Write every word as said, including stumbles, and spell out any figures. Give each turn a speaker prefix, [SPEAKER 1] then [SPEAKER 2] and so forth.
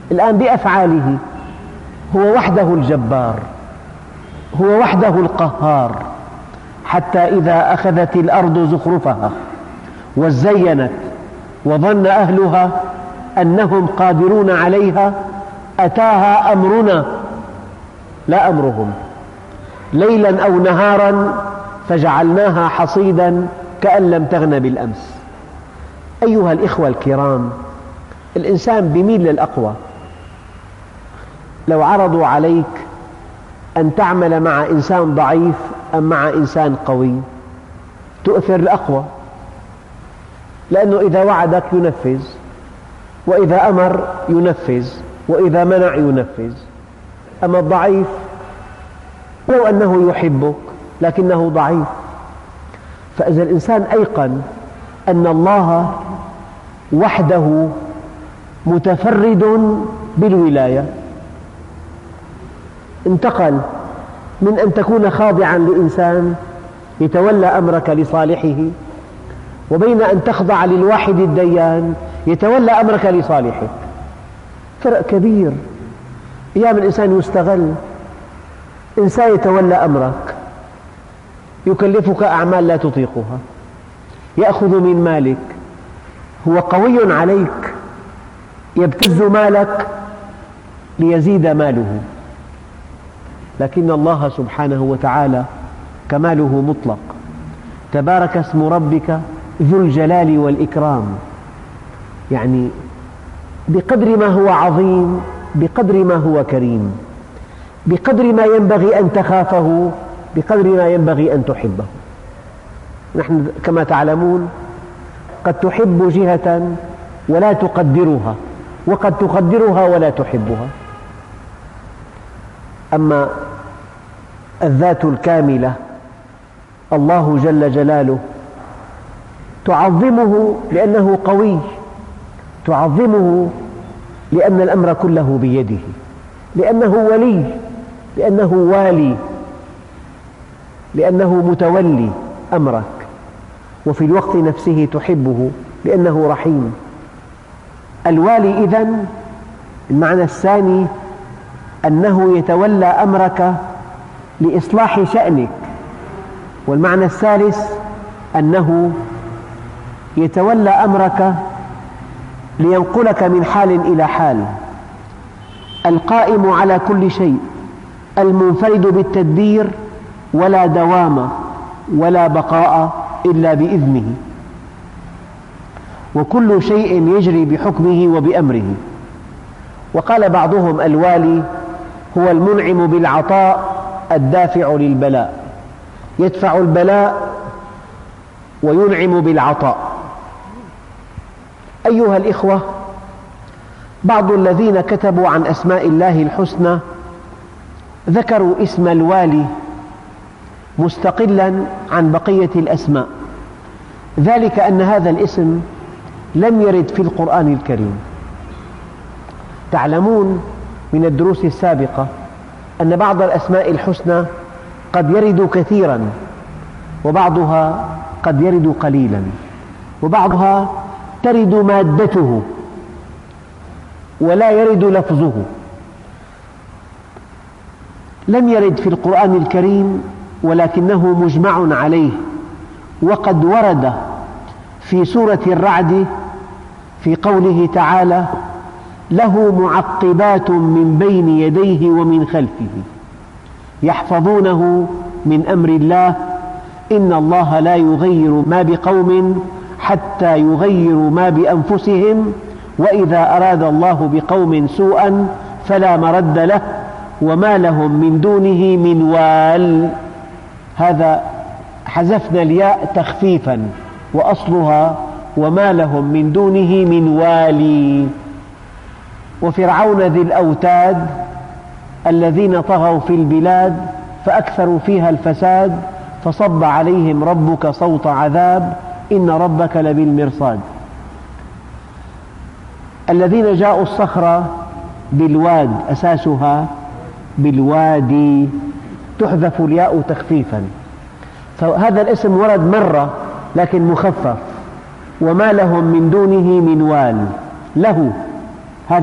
[SPEAKER 1] الآن بأفعاله هو وحده الجبار، هو وحده القهار، حتى إذا أخذت الأرض زخرفها وزينت وظن أهلها أنهم قادرون عليها أتاها أمرنا، لا أمرهم، ليلا أو نهارا فجعلناها حصيدا كأن لم تغن بالأمس. أيها الإخوة الكرام، الإنسان بيميل للأقوى. لو عرضوا عليك أن تعمل مع إنسان ضعيف أم مع إنسان قوي، تؤثر الأقوى، لأنه إذا وعدك ينفذ، وإذا أمر ينفذ، وإذا منع ينفذ. أما الضعيف لو أنه يحبك لكنه ضعيف. فإذا الإنسان أيقن أن الله وحده متفرد بالولاية، انتقل من أن تكون خاضعا لإنسان يتولى أمرك لصالحه، وبين أن تخضع للواحد الديان يتولى أمرك لصالحك. فرق كبير. أيام الإنسان يستغل، إنسان يتولى أمرك، يكلفك أعمال لا تطيقها، يأخذ من مالك، هو قوي عليك، يبتز مالك ليزيد ماله. لكن الله سبحانه وتعالى كماله مطلق، تبارك اسم ربك ذو الجلال والإكرام، يعني بقدر ما هو عظيم بقدر ما هو كريم، بقدر ما ينبغي أن تخافه بقدر ما ينبغي أن تحبه. نحن كما تعلمون قد تحب جهة ولا تقدرها، وقد تقدرها ولا تحبها. أما الذات الكاملة الله جل جلاله تعظمه لأنه قوي، تعظمه لأن الأمر كله بيده، لأنه ولي، لأنه والي، لأنه متولي أمرك، وفي الوقت نفسه تحبه لأنه رحيم. الوالي إذن المعنى الثاني أنه يتولى أمرك لإصلاح شأنك، والمعنى الثالث أنه يتولى أمرك لينقلك من حال إلى حال. القائم على كل شيء، المنفرد بالتدبير، ولا دوام ولا بقاء إلا بإذنه، وكل شيء يجري بحكمه وبأمره. وقال بعضهم الوالي هو المنعم بالعطاء الدافع للبلاء، يدفع البلاء وينعم بالعطاء. أيها الإخوة، بعض الذين كتبوا عن أسماء الله الحسنى ذكروا اسم الوالي مستقلا عن بقية الأسماء، ذلك أن هذا الاسم لم يرد في القرآن الكريم. تعلمون من الدروس السابقة أن بعض الأسماء الحسنى قد يرد كثيرا، وبعضها قد يرد قليلا، وبعضها ترد مادته ولا يرد لفظه. لم يرد في القرآن الكريم ولكنه مجمع عليه، وقد ورد في سورة الرعد في قوله تعالى: له معقبات من بين يديه ومن خلفه يحفظونه من أمر الله إن الله لا يغير ما بقوم حتى يغيروا ما بأنفسهم وإذا أراد الله بقوم سوءا فلا مرد له وما لهم من دونه من وال. هذا حذفنا الياء تخفيفا، وأصلها وما لهم من دونه من والي. وفرعون ذي الأوتاد الذين طغوا في البلاد فأكثروا فيها الفساد فصب عليهم ربك صوت عذاب إن ربك لبالمرصاد. الذين جاءوا الصخرة بالواد أساسها بالوادي، تحذف الياء تخفيفا، فهذا الاسم ورد مرة لكن مخفف. وما لهم من دونه من وال، له